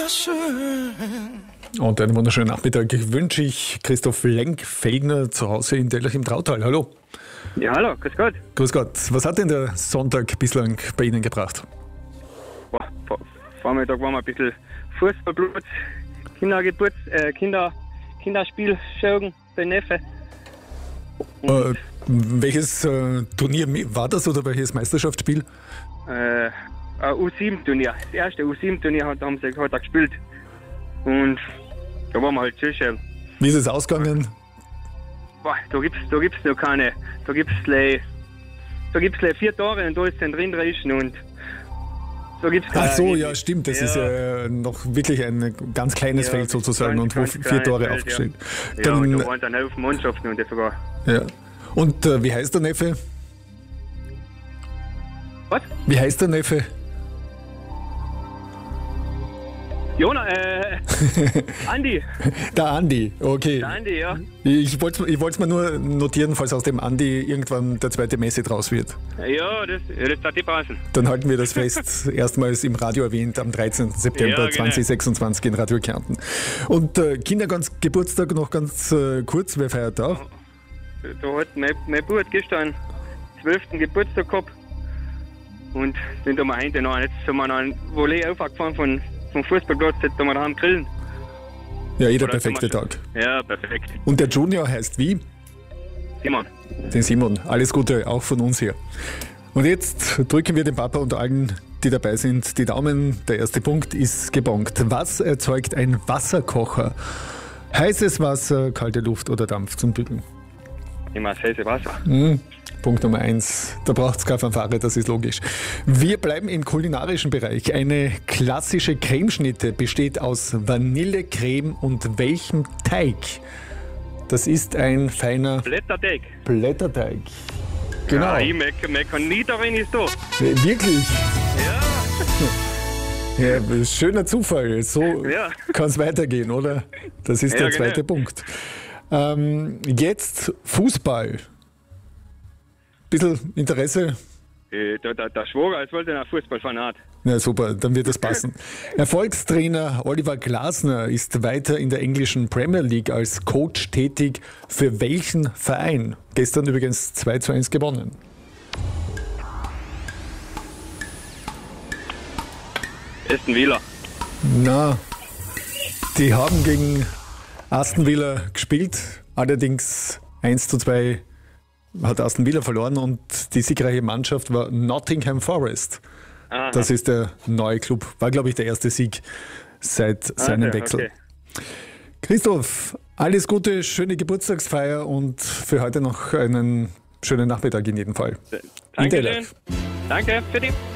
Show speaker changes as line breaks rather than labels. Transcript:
Und einen wunderschönen Nachmittag wünsche ich Christoph Lenk-Feldner zu Hause in Dellach im Trautal. Hallo.
Ja, hallo, grüß Gott.
Grüß Gott. Was hat denn der Sonntag bislang bei Ihnen gebracht?
Vormittag waren wir ein bisschen Fußballplatz, Kinderspiel schauen bei Neffe.
Welches Turnier war das oder welches Meisterschaftsspiel?
Ein U7-Turnier. Das erste U7-Turnier hat er gespielt. Und da waren wir halt zuschauen.
Wie ist es ausgegangen?
Da gibt's noch keine. Da gibt's 4 Tore und da ist dann drin und da gibt's keine.
Ach so, ja, stimmt. Das ist ja noch wirklich ein ganz kleines Feld sozusagen und wo 4 Tore aufgestellt.
Ja, da waren dann 11 Mannschaften und das sogar.
Ja. Und wie heißt der Neffe?
Was?
Wie heißt der Neffe?
Andi.
Der Andi, okay.
Der Andi, ja.
Ich wollte es mir nur notieren, falls aus dem Andi irgendwann der zweite Messi draus wird.
Ja, das darf ich passen.
Dann halten wir das fest, erstmals im Radio erwähnt, am 13. September 2026 in Radio Kärnten. Und Kindergeburtstag noch ganz kurz, wer feiert da?
Da hat mein Bruder gestern 12. Geburtstag gehabt. Und den haben wir heute noch. Jetzt sind wir noch ein Volley aufgefahren vom Fußballplatz, jetzt haben wir daheim grillen.
Ja, jeder perfekte Tag.
Ja, perfekt.
Und der Junior heißt wie?
Simon.
Den Simon. Alles Gute, auch von uns hier. Und jetzt drücken wir dem Papa und allen, die dabei sind, die Daumen. Der erste Punkt ist gebongt. Was erzeugt ein Wasserkocher? Heißes Wasser, kalte Luft oder Dampf zum Bügeln?
Immer das heiße Wasser.
Punkt Nummer 1. Da braucht es keine Fanfare, das ist logisch. Wir bleiben im kulinarischen Bereich. Eine klassische Cremeschnitte besteht aus Vanillecreme und welchem Teig? Das ist ein feiner Blätterteig. Genau.
Ja, ich merke nie darin ist da.
Wirklich?
Ja.
Ja, schöner Zufall. So kann es weitergehen, oder? Das ist der zweite Punkt. Jetzt Fußball. Bisschen Interesse?
Der Schwager, als wollte er Fußballfanat.
Ja, super, dann wird das passen. Erfolgstrainer Oliver Glasner ist weiter in der englischen Premier League als Coach tätig. Für welchen Verein? Gestern übrigens 2:1 gewonnen.
Aston Villa.
Na, die haben gegen Aston Villa gespielt, allerdings 1:2 hat Aston Villa verloren und die siegreiche Mannschaft war Nottingham Forest. Aha. Das ist der neue Club. War, glaube ich, der erste Sieg seit seinem Wechsel. Okay. Christoph, alles Gute, schöne Geburtstagsfeier und für heute noch einen schönen Nachmittag in jedem Fall.
Danke, für die.